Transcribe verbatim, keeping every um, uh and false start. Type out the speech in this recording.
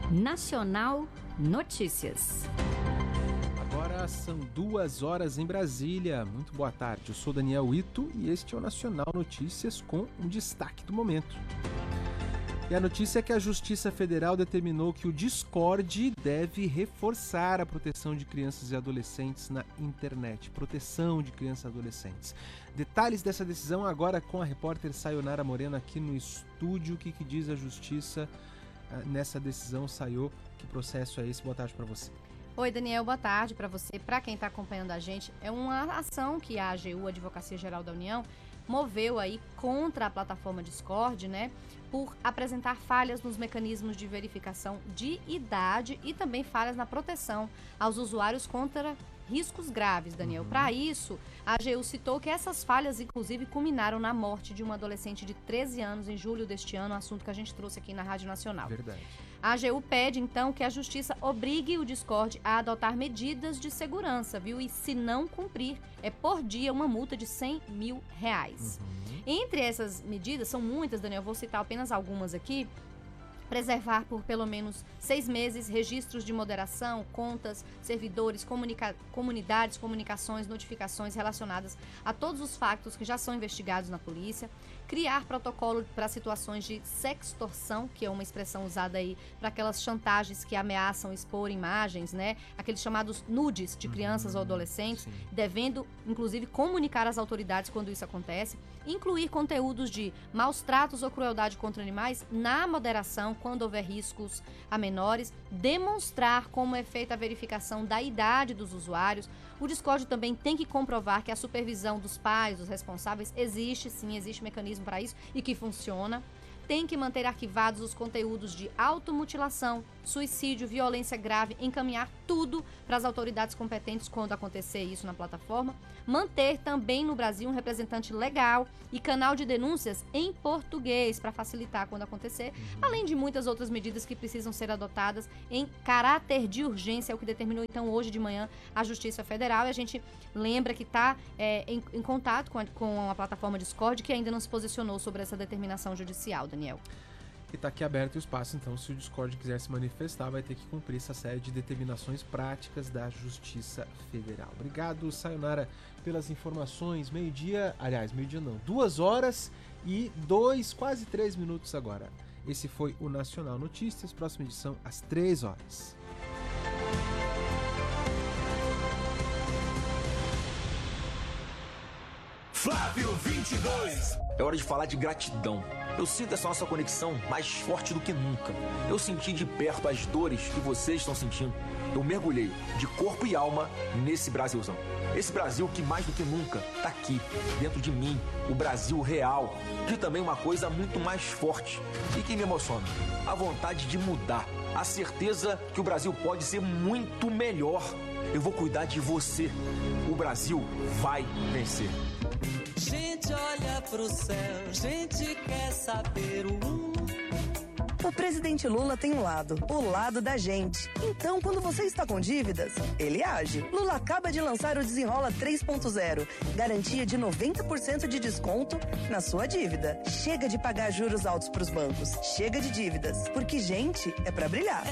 Nacional Notícias. Agora são duas horas em Brasília. Muito boa tarde, eu sou Daniel Ito e este é o Nacional Notícias com um destaque do momento. E a notícia é que a Justiça Federal determinou que o Discord deve reforçar a proteção de crianças e adolescentes na internet. Proteção de crianças e adolescentes. Detalhes dessa decisão agora com a repórter Sayonara Moreno aqui no estúdio. O que, que diz a Justiça nessa decisão, Sayo? Que processo é esse? Boa tarde para você. Oi, Daniel, boa tarde para você. Para quem está acompanhando a gente, é uma ação que a A G U, a Advocacia Geral da União, moveu aí contra a plataforma Discord, né, por apresentar falhas nos mecanismos de verificação de idade e também falhas na proteção aos usuários contra riscos graves, Daniel. Uhum. Para isso, a A G U citou que essas falhas, inclusive, culminaram na morte de uma adolescente de treze anos em julho deste ano, assunto que a gente trouxe aqui na Rádio Nacional. Verdade. A A G U pede, então, que a Justiça obrigue o Discord a adotar medidas de segurança, viu? E se não cumprir, é por dia uma multa de cem mil reais. Uhum. Entre essas medidas, são muitas, Daniel, eu vou citar apenas algumas aqui. Preservar por pelo menos seis meses registros de moderação, contas, servidores, comunica- comunidades, comunicações, notificações relacionadas a todos os factos que já são investigados na polícia. Criar protocolo para situações de sextorção, que é uma expressão usada aí para aquelas chantagens que ameaçam expor imagens, né? Aqueles chamados nudes de crianças uhum, ou adolescentes, sim. Devendo, inclusive, comunicar às autoridades quando isso acontece. Incluir conteúdos de maus tratos ou crueldade contra animais na moderação, quando houver riscos a menores, demonstrar como é feita a verificação da idade dos usuários. O Discord também tem que comprovar que a supervisão dos pais, dos responsáveis, existe, sim, existe mecanismo para isso e que funciona. Tem que manter arquivados os conteúdos de automutilação, suicídio, violência grave, encaminhar tudo para as autoridades competentes quando acontecer isso na plataforma. Manter também no Brasil um representante legal e canal de denúncias em português para facilitar quando acontecer, uhum. além de muitas outras medidas que precisam ser adotadas em caráter de urgência, é o que determinou então hoje de manhã a Justiça Federal. E a gente lembra que está é, em, em contato com a, com a plataforma Discord, que ainda não se posicionou sobre essa determinação judicial, Daniel. E está aqui aberto o espaço, então, se o Discord quiser se manifestar, vai ter que cumprir essa série de determinações práticas da Justiça Federal. Obrigado, Sayonara, pelas informações. Meio-dia, aliás, meio-dia não, duas horas e dois, quase três minutos agora. Esse foi o Nacional Notícias, próxima edição às três horas. Flávio vinte e dois. É hora de falar de gratidão. Eu sinto essa nossa conexão mais forte do que nunca. Eu senti de perto as dores que vocês estão sentindo. Eu mergulhei de corpo e alma nesse Brasilzão. Esse Brasil que mais do que nunca tá aqui, dentro de mim, o Brasil real. E também uma coisa muito mais forte e que me emociona: a vontade de mudar, a certeza que o Brasil pode ser muito melhor. Eu vou cuidar de você. O Brasil vai vencer. Gente olha pro céu, gente quer saber o um. O presidente Lula tem um lado, o lado da gente. Então, quando você está com dívidas, ele age. Lula acaba de lançar o Desenrola três ponto zero. Garantia de noventa por cento de desconto na sua dívida. Chega de pagar juros altos pros bancos. Chega de dívidas, porque gente é pra brilhar.